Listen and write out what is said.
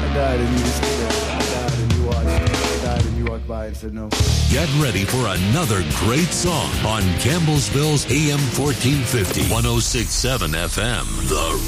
died and you just sit there. I died and you watched. I died and you walked by and said no. Get ready for another great song on Campbellsville's AM 1450, 106.7 FM. The